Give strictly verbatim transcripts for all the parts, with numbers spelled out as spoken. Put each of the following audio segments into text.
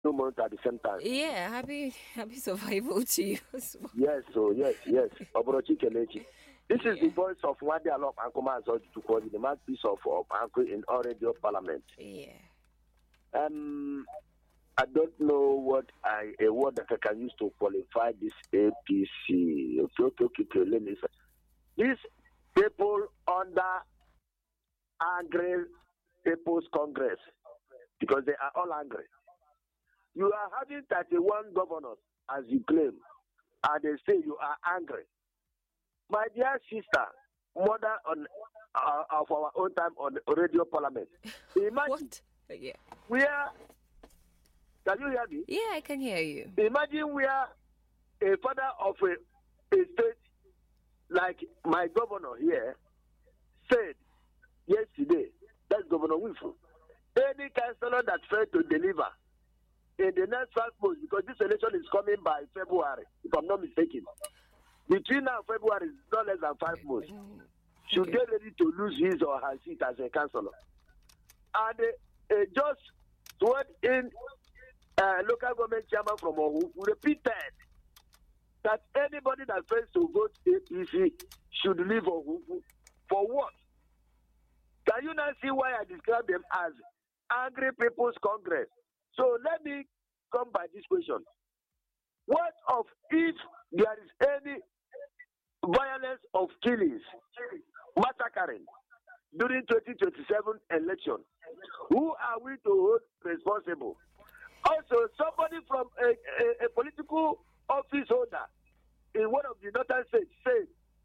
two months at the same time. Yeah, happy happy survival to you as well. Yes, so yes, yes. Obrochi Kelechi. This is Yeah. the voice of Wadi Alok Ankoma Azoj to call the mouthpiece of, of Uncle in our radio parliament. Yeah. Um, I don't know what I a word that I can use to qualify this A P C. Okay, okay, okay, okay, let me say. These people under angry People's Congress, because they are all angry. You are having thirty-one governors, as you claim, and they say you are angry. My dear sister, mother on uh, of our own time on radio parliament. Imagine What? Yeah. where, can you hear me? Yeah, I can hear you. Imagine where a father of a, a state like my governor here said yesterday, that's Governor Wilson, any councillor that failed to deliver in the next five months, because this election is coming by February, if I'm not mistaken. Between now and February is not less than five months. Should Okay. get ready to lose his or her seat as a councillor. And uh, uh, just sworn in uh, local government chairman from Ohu repeated that anybody that fails to vote A P C should leave Ohu. For what? Can you now see why I describe them as angry people's congress? So let me come by this question. What of if there is any violence of killings, massacring during twenty twenty-seven election? Who are we to hold responsible? Also, somebody from a, a, a political office holder in one of the northern states said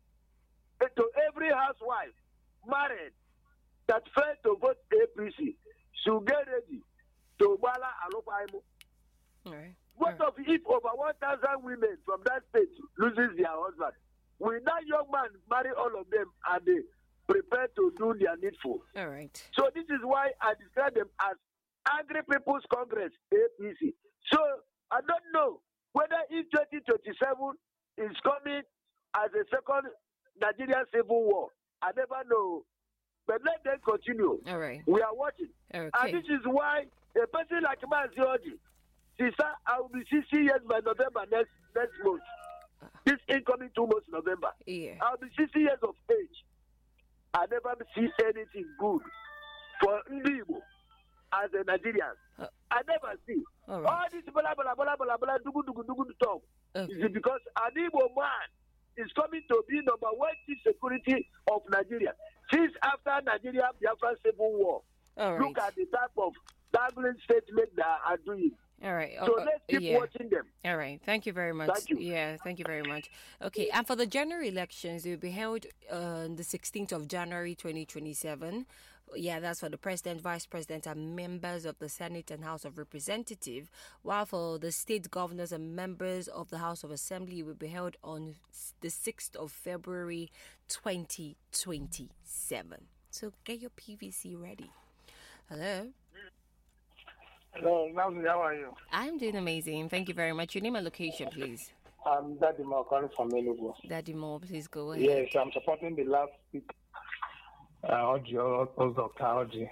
eh, to every housewife married that failed to vote A P C should get ready to Bala Alopaimu. All right. What All of if over one thousand women from that state loses their husband? Will that young man marry all of them and they prepare to do their needful? All right. So this is why I describe them as Angry People's Congress, A P C. So I don't know whether in twenty twenty-seven is coming as a second Nigerian civil war. I never know. But let them continue. All right. We are watching. Okay. And this is why a person like Mazioji, sister, I will be sixty years by November next next month. This incoming two months, November. Yeah. I'll be sixty years of age. I never see anything good for Ndibo as a Nigerian. Uh, I never see. all All right. this blah blah blah blah blah blah dugu dugu dugu talk Okay. is it because an Igbo man is coming to be number one chief security of Nigeria since after Nigeria Biafra Civil War. All right. Look at the type of dangling statement they are doing. All right. So Oh, let's keep yeah. watching them. All right. Thank you very much. Thank you. Yeah, thank you very much. Okay, and for the general elections, they will be held on the sixteenth of January twenty twenty-seven. Yeah, that's for the president, vice president, and members of the Senate and House of Representatives. While for the state governors and members of the House of Assembly, it will be held on s- the sixth of February twenty twenty-seven. So get your P V C ready. Hello. Hello, Namdi, how are you? I'm doing amazing. Thank you very much. Your name and location, please. I'm Daddy Mo calling from Enugu. Daddy Mo, please go ahead. Yes, I'm supporting the last speaker, uh, audio, also audio.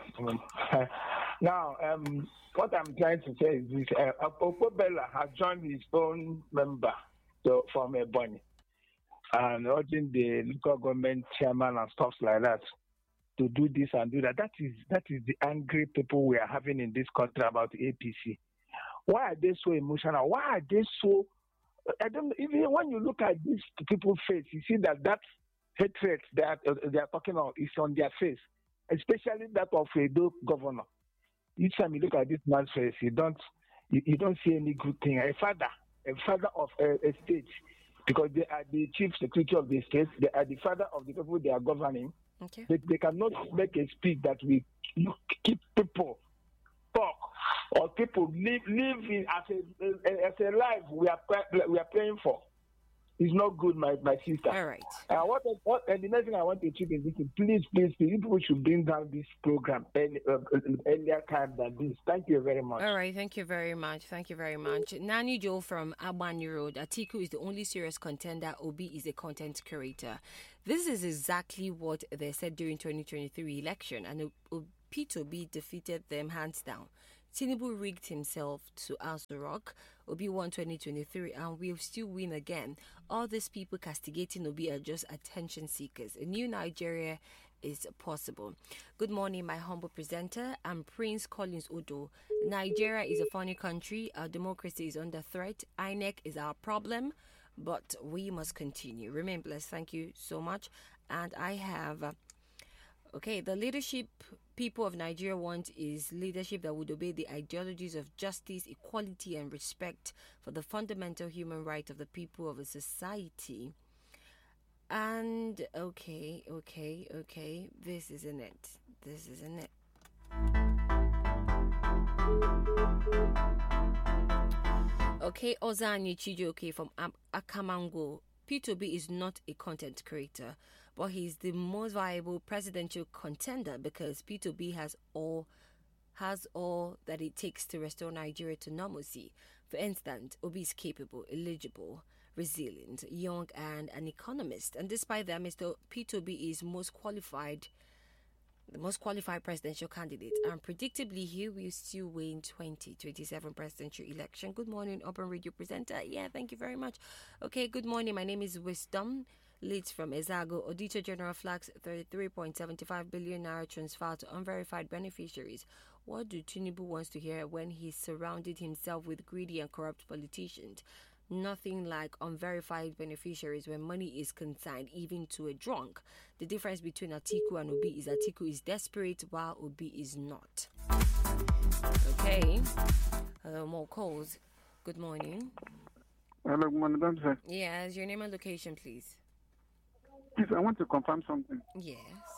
Now, um, what I'm trying to say is this: uh, Apopo Bella has joined his own member so, from Ebony and urging the local government chairman and stuff like that to do this and do that. That is that is the angry people we are having in this country about A P C. Why are they so emotional? Why are they so? I don't even when you look at these people's face, you see that that hatred that uh, they are talking about is on their face, especially that of a Edo governor. Each time you look at this man's face, you don't you, you don't see any good thing. A father, a father of a, a state, because they are the chief secretary of the state, they are the father of the people they are governing. Okay. They, they cannot make a speech that we look, keep people talk or people live live in as a as a life we are we are praying for. It's not good, my, my sister. All right. Uh, what what and the next thing I want to check is this: please, please, please, people should bring down this program any, uh, earlier time than this. Thank you very much. All right. Thank you very much. Thank you very much. Nani Joe from Abani Road. Atiku is the only serious contender. Obi is a content curator. This is exactly what they said during twenty twenty-three election, and Peter Obi defeated them hands down. Tinubu rigged himself to Aso Rock. Obi won twenty twenty-three and will still win again. All these people castigating Obi are just attention seekers. A new Nigeria is possible. Good morning, my humble presenter. I'm Prince Collins Odo. Nigeria is a funny country. Our democracy is under threat. I N E C is our problem, but we must continue. Remain blessed. Thank you so much. And I have... Uh, Okay, the leadership people of Nigeria want is leadership that would obey the ideologies of justice, equality, and respect for the fundamental human right of the people of a society. And, okay, okay, okay, this isn't it. This isn't it. Okay, Ozani Chijoke from Akamango. P two B is not a content creator, but he's the most viable presidential contender because P two B has all has all that it takes to restore Nigeria to normalcy. For instance, Obi is capable, eligible, resilient, young, and an economist. And despite that, Mister P two B is most qualified, the most qualified presidential candidate. And predictably, he will still win twenty twenty-seven presidential election. Good morning, Open Radio presenter. Yeah, thank you very much. Okay, good morning. My name is Wisdom. Leads from Ezago. Auditor General flags thirty-three point seven five billion naira transfer to unverified beneficiaries. What do Tinubu wants to hear when he surrounded himself with greedy and corrupt politicians? Nothing like unverified beneficiaries when money is consigned, even to a drunk. The difference between Atiku and Obi is Atiku is desperate while Obi is not. Okay. Uh, more calls. Good morning. Hello, good morning, sir. Yes, your name and location, please. Please, I want to confirm something. Yes.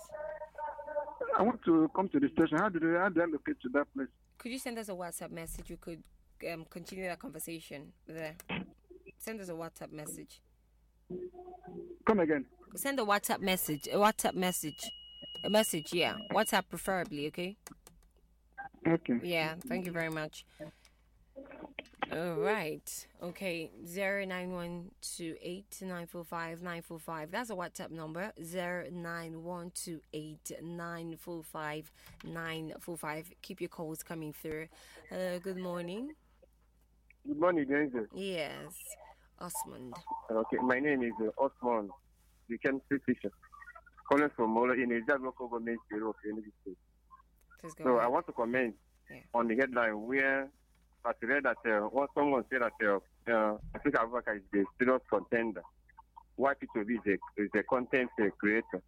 I want to come to the station. How do they, how do I locate to that place? Could you send us a WhatsApp message? We could um, continue that conversation there. Send us a WhatsApp message. Come again. Send a WhatsApp message. A WhatsApp message. A message, yeah. WhatsApp preferably, okay? Okay. Yeah, thank you very much. All right. Okay. zero nine one two eight nine four five nine four five. That's a WhatsApp number. zero nine one two eight nine four five nine four five. Keep your calls coming through. Uh, good morning. Good morning, Denzel. Yes. Osmond. Okay, my name is uh, Osmond. You can speak Fisher. Calling from Mola in a local government bureau of Unity State. Please go So ahead. I want to comment Yeah. on the headline where I read that uh, what someone said that uh, uh, Africa Abubakar is the serious contender. Why P two B is a, is a content uh, creator.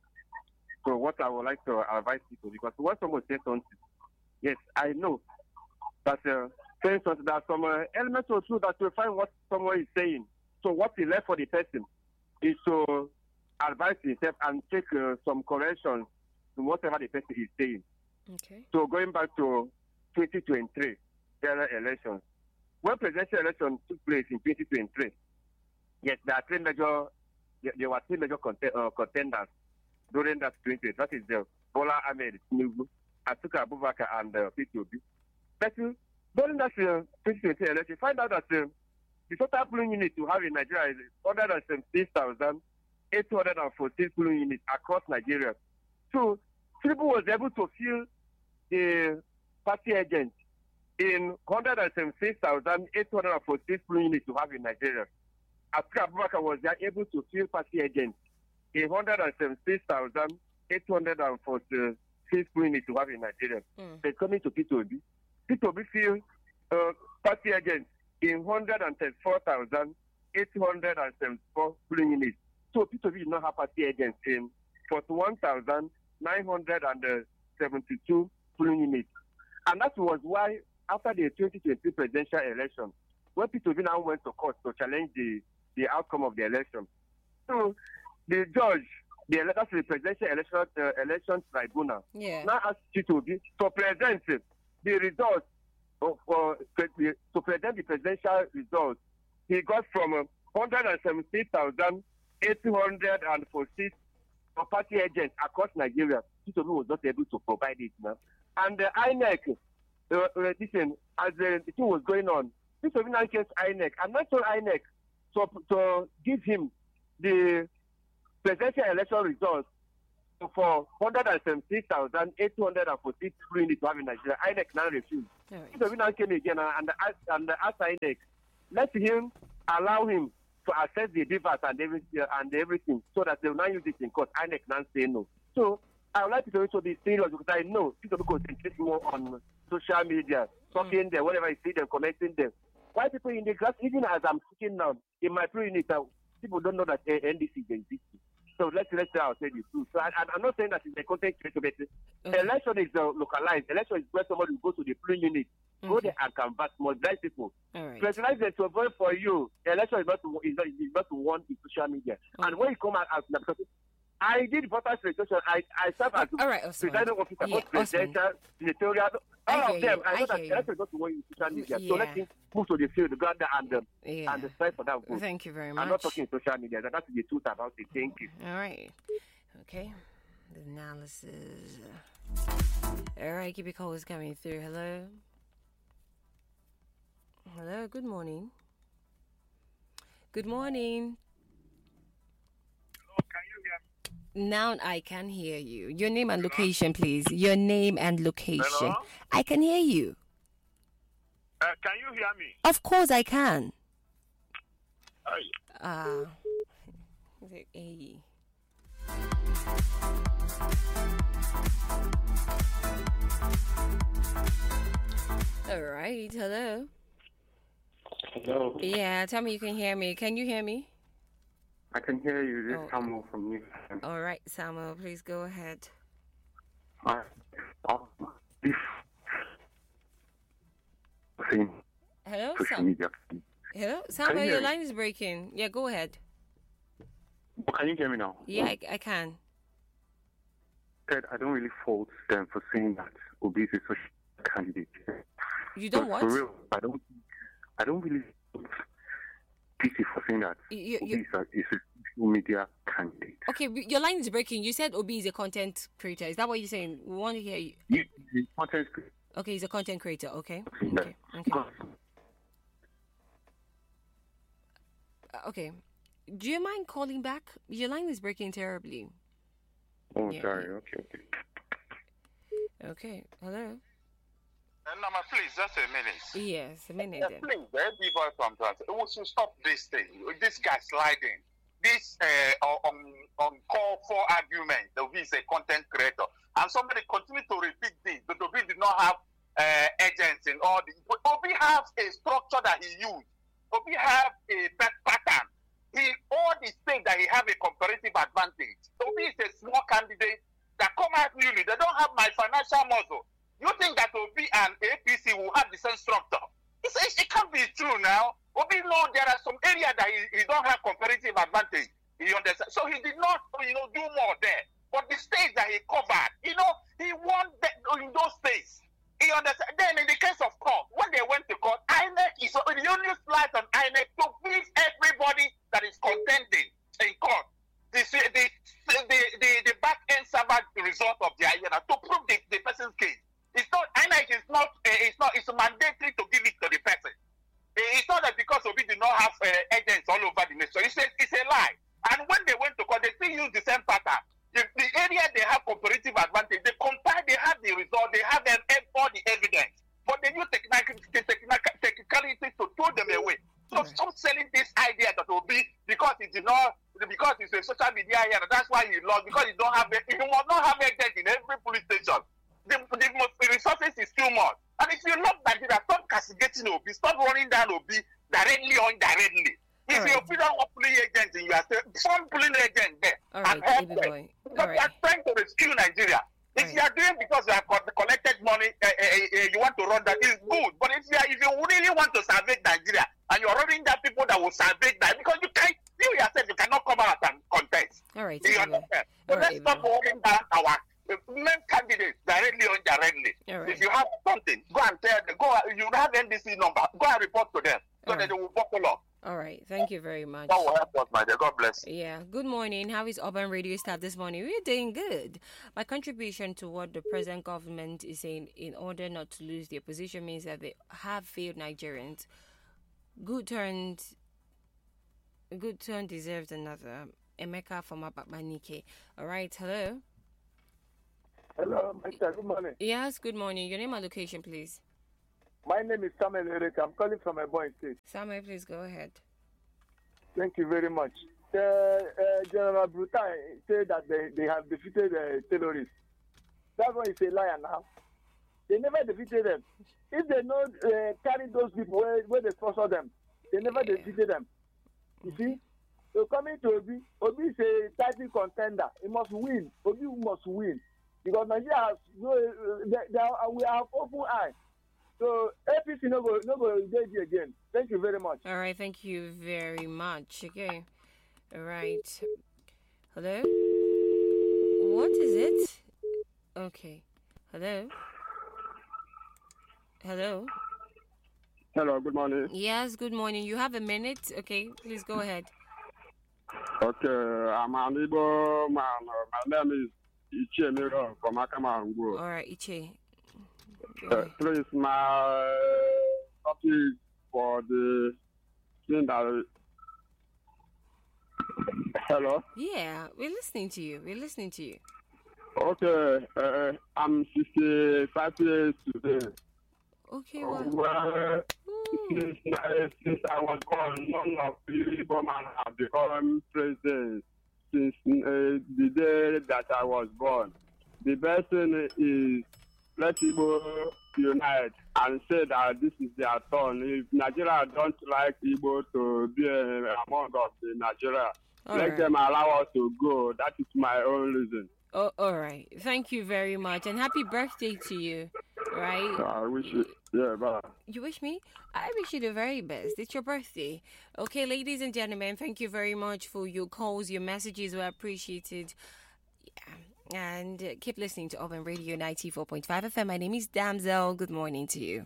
So what I would like to advise people, because when someone says something, yes, I know that uh, saying something, that some uh, elements of truth that will find what someone is saying. So what is left for the person is to advise himself and take uh, some corrections to whatever the person is saying. Okay. So going back to twenty twenty-three general elections, when presidential elections took place in twenty twenty-three, yes, there are three major, there were three major cont- uh, contenders during that twenty. That is the Bola Ahmed Tinubu, Atiku Abubakar, and uh, P two B. But uh, during that uh, twenty twenty election, you find out that uh, the total polling unit to have in Nigeria is one hundred seventy-six thousand eight hundred fourteen polling units across Nigeria. So Tinubu was able to fill the party agent in one hundred seventy-six thousand eight hundred forty-six polling units to have in Nigeria. Atiku Abubakar was able to fill party agent in one hundred seventy-six thousand eight hundred forty-six polling units to have in Nigeria. Mm. So coming to P two B, P two B filled uh, party agent in one hundred thirty-four thousand eight hundred seventy-four polling units. So P two B did not have party agents in forty-one thousand nine hundred seventy-two polling units. And that was why, after the twenty twenty presidential election, when P two B now went to court to challenge the, the outcome of the election, so the judge, the, that's the presidential election, uh, election tribunal, Yeah. now asked P two B to present the results of, uh, pre- to present the presidential results. He got from uh, one hundred seventy thousand eight hundred forty-six party agents across Nigeria. P two B was not able to provide it now. And the I N E C, uh, uh, listen, as the, the thing was going on, P two B now came to I N E C, and not told I N E C to, to give him the presidential election results for one hundred seventy thousand eight hundred forty-three units to have in Nigeria. I N E C now refused. All right. If the winner came again uh, and the and the I N E C, let him allow him to access the device and everything and everything, so that they will not use it in court. I N E C now say no. So I would like to also be serious because I know people concentrate more on social media, talking mm. them, whatever you see them, commenting them. Why people in the class, even as I'm speaking now, in my pre-unit, uh, people don't know that uh, N D C exists. So let's let's say I'll tell you too. So I, I'm not saying that it's a content creator, but okay. Election is uh, localized. Election is where somebody will go to the polling unit, okay. go there and canvass, mobilize people. All right. Personalize them to vote for you. Election is not to, is not, is not to want in social media. Okay. And when you come out, out because I did voter registration. I I serve as all right, presiding officer, yeah, both presidential, senatorial, all of them. I know that election is not to want in social media. Yeah. So let's move to the field, gather and um, yeah. and decide for that vote. Thank you very much. I'm not talking social media. That's the truth about it. Thank you. All right. Okay. The analysis. All right. Keep your calls coming through. Hello. Hello. Good morning. Good morning. Hello. Can you hear me? Now I can hear you. Your name and location, please. Your name and location. Hello? I can hear you. Uh, can you hear me? Of course I can. Hi. Uh, is it A? All right. Hello. Hello. Yeah. Tell me you can hear me. Can you hear me? I can hear you. This is Oh. Samuel from New Zealand. All right, Samuel. Please go ahead. I, uh, this thing, Hello, social Sam. media. Hello, Samuel. hear Your me? line is breaking. Yeah, go ahead. Can you hear me now? Yeah, I, I can. Ted, I don't really fault them for saying that Obi is a social candidate. You don't But what? For real, I don't. I don't really fault P C for saying that You, Obi you, is a, is a social media candidate. okay, but your line is breaking. You said Obi is a content creator. Is that what you're saying? We want to hear you. You, you content creator. Okay, he's a content creator. Okay. Yeah. Okay. Okay. Uh, Okay. Do you mind calling back? Your line is breaking terribly. Oh, Yeah. sorry. Okay, okay. Okay. Hello. And number, please, just a minute. Yes, a minute Yeah, then. please, the people from Trans, we should stop this thing. This guy sliding. This uh, on on call for argument. The Obi is a content creator, and somebody continue to repeat this. The Obi did not have uh, agents in all the. But Obi has a structure that he used. Obi have a pattern. He all the state that he have a comparative advantage. Obi is a small candidate that come out newly. They don't have my financial muscle. You think that Obi and A P C will have the same structure? It's, it, it can't be true now. Obi know there are some areas that he, he don't have comparative advantage. You understand? So he did not, you know, do more there. But the states that he covered, you know, he won the, in those states. You understand? Then in the case of court, when they went to court, I N E C is the only slide on I N E C to please everybody that is contending in court. The the the the, the back end server result of the I N E C to prove the, the person's case. It's not I N E C is not uh, it's not it's mandatory to give it to the person. It's not that because Obi did not have uh, agents all over the nation. It's a, it's a lie. And when they went to court, they still use the same pattern. The, the area they have comparative advantage, they compare, they have the result, they have them, all the evidence. But they use technical, technical, technicalities to throw them away. So Right. stop selling this idea that Obi, because he did not, because he's a social media area, that's why he lost, because he don't have, he must not have agents in every police station. The, the, the resources is too much. And if you love Nigeria, stop castigating Obi, stop running down Obi directly or indirectly. If All you right. don't want pulling agents in your state, some pulling agents there. All and right, help baby them. boy. Because All you right. are trying to rescue Nigeria. If Right. you are doing because you have got collected money, uh, uh, uh, you want to run that, it's good. But if you are, if you really want to salvage Nigeria, and you're running down people that will salvage that, because you can't, you yourself, you cannot come out and contest. All right. Do you baby boy. understand? So All let's right, stop baby. holding down our uh, main candidates directly or indirectly. All right. If you have something, go and tell them, go, you have N D C number, go and report to them, so All that right. they will buckle up. All right. Thank you very much. That will help us, my dear. God bless. Yeah. Good morning. How is Urban Radio staff this morning? We're doing good. My contribution to what the present government is saying in order not to lose their position means that they have failed Nigerians. Good turns. Good turn deserves another. Emeka from Ababanike. All right. Hello. Hello, Mister Good morning. Yes. Good morning. Your name and location, please. My name is Samuel Eric. I'm calling from Ebonyi State. Samuel, please go ahead. Thank you very much. Uh, uh, General Brutai said that they, they have defeated uh, terrorists. That one is a liar now. They never defeated them. If they not uh, carry those people where, where they sponsor them, they never yeah. defeated them. You see? So coming to Obi, Obi is a title contender. He must win. Obi must win. Because Nigeria has, no, uh, they, they are, we have open eye. So A P C no go, no go engage again. Thank you very much. All right, thank you very much. Okay. All right. Hello? What is it? Okay. Hello? Hello? Hello, good morning. Yes, good morning. You have a minute. Okay, please go ahead. Okay, I'm an Igbo man. My name is Ichie Miro from Akamangu. All right, Ichie. Uh, please, my topic for the thing that. Hello? Yeah, we're listening to you. We're listening to you. Okay, uh, I'm sixty-five years today. Okay, well. Well, since, uh, since I was born, none of the Igbo man have become president since uh, the day that I was born. The best thing is let Igbo unite and say that this is their turn. If Nigeria don't like Igbo to be uh, among of the Nigeria, all let right. them allow us to go. That is my own reason. Oh, all right. Thank you very much, and happy birthday to you. Right? I wish you, yeah, bye. You wish me? I wish you the very best. It's your birthday. Okay, ladies and gentlemen, thank you very much for your calls. Your messages were appreciated. Yeah. And uh, keep listening to Urban Radio ninety-four point five F M. My name is Damsel. Good morning to you.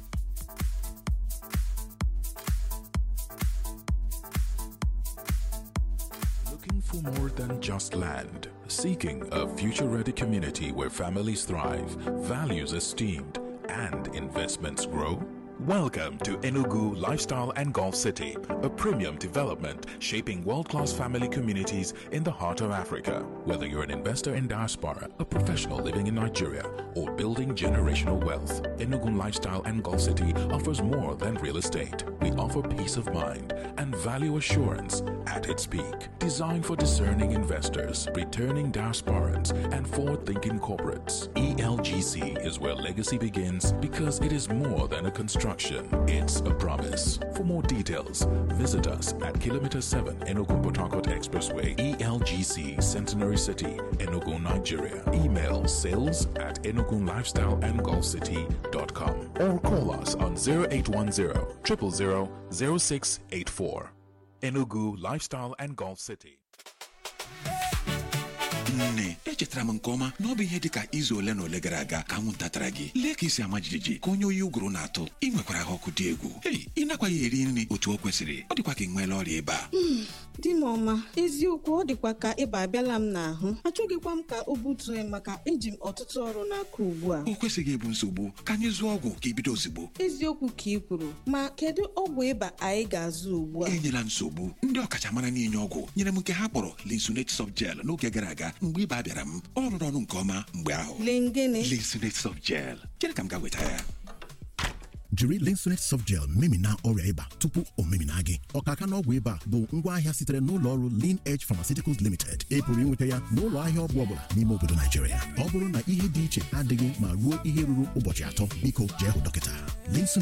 Looking for more than just land, seeking a future-ready community where families thrive, values esteemed, and investments grow? Welcome to Enugu Lifestyle and Golf City, a premium development shaping world-class family communities in the heart of Africa. Whether you're an investor in diaspora, a professional living in Nigeria, or building generational wealth, Enugu Lifestyle and Golf City offers more than real estate. We offer peace of mind and value assurance at its peak. Designed for discerning investors, returning diasporans, and forward-thinking corporates, E L G C is where legacy begins because it is more than a construction. It's a promise. For more details, visit us at Kilometer seven Enugu-Port Harcourt Expressway, E L G C, Centenary City, Enugu, Nigeria. Email sales at enugu lifestyle and golf city dot com or call us on zero eight one zero, zero zero zero, zero six eight four. Enugu Lifestyle and Golf City. Nne, echetara m nke ọma na ọ bụ ihe dịka izu ole na ole gara aga ka anwụnta tara gị. Lee ka isi ama jijiji ka onye oyi uguru na-atụ. Ị nwekwara ahụ ọkụ dị egwu. Hey, ị nakwaghị eri nri otu o kwesịrị. Ọ dịkwa ka ị nweela ọrịa ịba. Di m ọma, eziokwu ọ dịkwa ka ịba abịala m n'ahụ. Achọghịkwa m ka o butue maka eji m ọtụtụ ọrụ n'aka ugbu a. O kwesịghị ịbụ nsogbu. Ka anyị zụọ ọgwụ ka ibido ozugbo. Eziokwu ka ị kwuru, ma kedu ọgwụ ịba anyị ga-azụ ugbu a? Enyela nsogbu. Ndị ọkachamara na-enye ọgwụ nyere m nke ha kpọrọ Linsunate Soft Gel n'oge gara aga mgbe ịba bịara m. Ọ rụrụ ọrụ nke ọma mgbe ahụ. Lengene. Linsunate Soft Gel. Chere ka m gaa weta ya. Jiri Linsunate Soft Gel memina ọrịa ịba tupu o memina gị. Ọkaka na ọgwụ ịba bụ ngwaahịa sitere n'ụlọ ọrụ Lean Edge Pharmaceuticals Limited. Ị pụrụ inweta ya n'ụlọ ahịa ọgwụ ọbụla n'ime obodo Nigeria. Ọ bụrụ na ihe dị iche adịghị ma ruo ihe ruru ụbọchị atọ, biko jee hụ dọkịta.